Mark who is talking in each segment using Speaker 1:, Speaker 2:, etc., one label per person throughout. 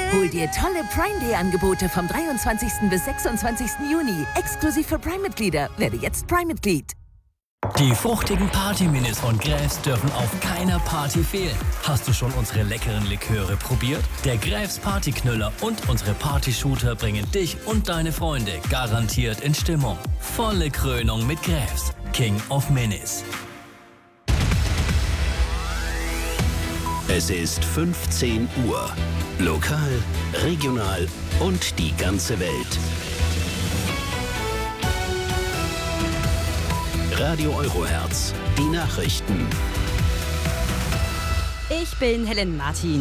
Speaker 1: Hol dir tolle Prime Day Angebote vom 23. bis 26. Juni. Exklusiv für Prime-Mitglieder. Werde jetzt Prime-Mitglied.
Speaker 2: Die fruchtigen Party-Minis von Graeves dürfen auf keiner Party fehlen. Hast du schon unsere leckeren Liköre probiert? Der Graeves Partyknüller und unsere Party-Shooter bringen dich und deine Freunde garantiert in Stimmung. Volle Krönung mit Graeves, King of Minis.
Speaker 3: Es ist 15 Uhr. Lokal, regional und die ganze Welt. Radio Eurohertz, die Nachrichten.
Speaker 4: Ich bin Helen Martin.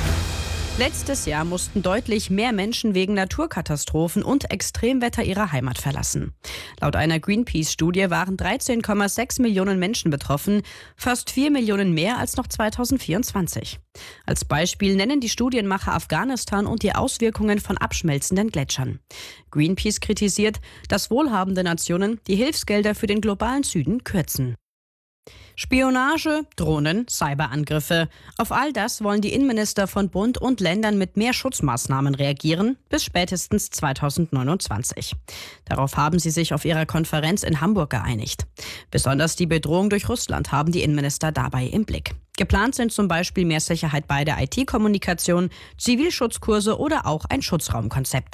Speaker 4: Letztes Jahr mussten deutlich mehr Menschen wegen Naturkatastrophen und Extremwetter ihre Heimat verlassen. Laut einer Greenpeace-Studie waren 13,6 Millionen Menschen betroffen, fast 4 Millionen mehr als noch 2024. Als Beispiel nennen die Studienmacher Afghanistan und die Auswirkungen von abschmelzenden Gletschern. Greenpeace kritisiert, dass wohlhabende Nationen die Hilfsgelder für den globalen Süden kürzen. Spionage, Drohnen, Cyberangriffe. Auf all das wollen die Innenminister von Bund und Ländern mit mehr Schutzmaßnahmen reagieren, bis spätestens 2029. Darauf haben sie sich auf ihrer Konferenz in Hamburg geeinigt. Besonders die Bedrohung durch Russland haben die Innenminister dabei im Blick. Geplant sind zum Beispiel mehr Sicherheit bei der IT-Kommunikation, Zivilschutzkurse oder auch ein Schutzraumkonzept.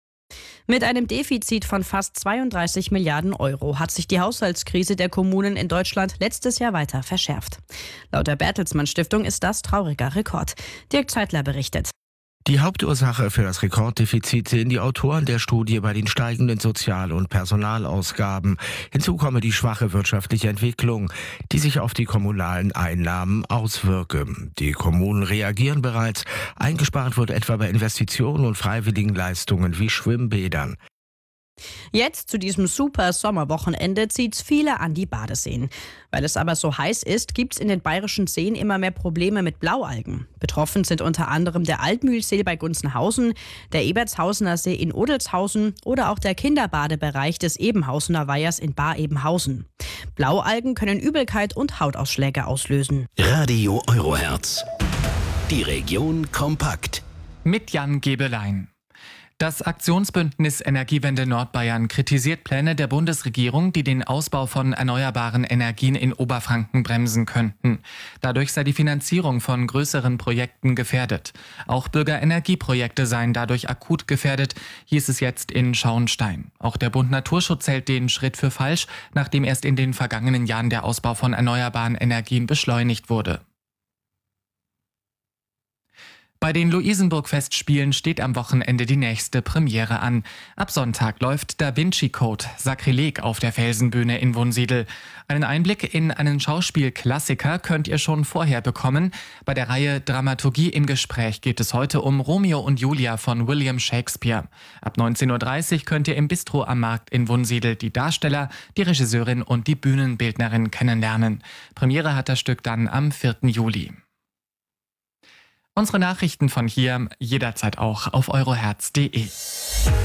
Speaker 4: Mit einem Defizit von fast 32 Milliarden Euro hat sich die Haushaltskrise der Kommunen in Deutschland letztes Jahr weiter verschärft. Laut der Bertelsmann Stiftung ist das trauriger Rekord. Dirk Zeitler berichtet.
Speaker 5: Die Hauptursache für das Rekorddefizit sehen die Autoren der Studie bei den steigenden Sozial- und Personalausgaben. Hinzu komme die schwache wirtschaftliche Entwicklung, die sich auf die kommunalen Einnahmen auswirke. Die Kommunen reagieren bereits. Eingespart wird etwa bei Investitionen und freiwilligen Leistungen wie Schwimmbädern.
Speaker 4: Jetzt zu diesem super Sommerwochenende zieht's viele an die Badeseen. Weil es aber so heiß ist, gibt's in den bayerischen Seen immer mehr Probleme mit Blaualgen. Betroffen sind unter anderem der Altmühlsee bei Gunzenhausen, der Ebertshausener See in Odelshausen oder auch der Kinderbadebereich des Ebenhausener Weihers in Bar-Ebenhausen. Blaualgen können Übelkeit und Hautausschläge auslösen.
Speaker 3: Radio Eurohertz. Die Region kompakt.
Speaker 6: Mit Jan Gebelein. Das Aktionsbündnis Energiewende Nordbayern kritisiert Pläne der Bundesregierung, die den Ausbau von erneuerbaren Energien in Oberfranken bremsen könnten. Dadurch sei die Finanzierung von größeren Projekten gefährdet. Auch Bürgerenergieprojekte seien dadurch akut gefährdet, hieß es jetzt in Schauenstein. Auch der Bund Naturschutz hält den Schritt für falsch, nachdem erst in den vergangenen Jahren der Ausbau von erneuerbaren Energien beschleunigt wurde. Bei den Luisenburg-Festspielen steht am Wochenende die nächste Premiere an. Ab Sonntag läuft Da Vinci Code, Sakrileg auf der Felsenbühne in Wunsiedel. Einen Einblick in einen Schauspielklassiker könnt ihr schon vorher bekommen. Bei der Reihe Dramaturgie im Gespräch geht es heute um Romeo und Julia von William Shakespeare. Ab 19.30 Uhr könnt ihr im Bistro am Markt in Wunsiedel die Darsteller, die Regisseurin und die Bühnenbildnerin kennenlernen. Premiere hat das Stück dann am 4. Juli. Unsere Nachrichten von hier jederzeit auch auf eurohertz.de.